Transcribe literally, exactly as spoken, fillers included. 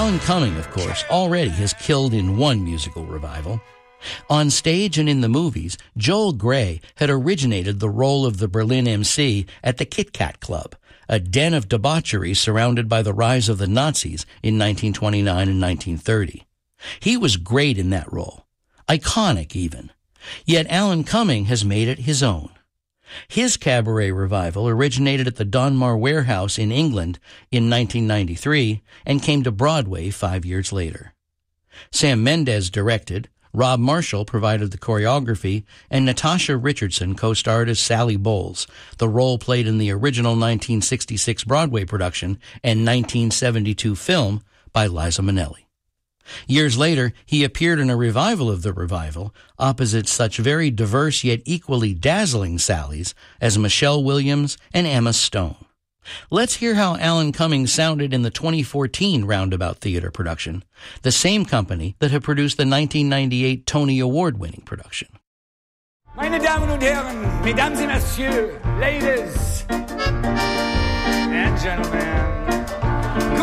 Alan Cumming, of course, already has killed in one musical revival. On stage and in the movies, Joel Grey had originated the role of the Berlin M C at the Kit Kat Club, a den of debauchery surrounded by the rise of the Nazis in nineteen twenty-nine and nineteen thirty. He was great in that role, iconic even. Yet Alan Cumming has made it his own. His cabaret revival originated at the Donmar Warehouse in England in nineteen ninety-three and came to Broadway five years later. Sam Mendes directed, Rob Marshall provided the choreography, and Natasha Richardson co-starred as Sally Bowles, the role played in the original nineteen sixty-six Broadway production and nineteen seventy-two film by Liza Minnelli. Years later, he appeared in a revival of the revival opposite such very diverse yet equally dazzling Sallys as Michelle Williams and Emma Stone. Let's hear how Alan Cumming sounded in the twenty fourteen Roundabout Theater production, the same company that had produced the nineteen ninety-eight Tony Award-winning production. Meine Damen und Herren, Mesdames et Messieurs, Ladies and Gentlemen,